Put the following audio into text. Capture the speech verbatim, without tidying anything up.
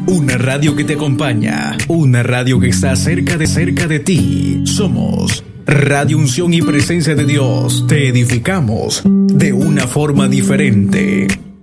Una radio que te acompaña, una radio que está cerca de cerca de ti. Somos Radio Unción y Presencia de Dios. Te edificamos de una forma diferente.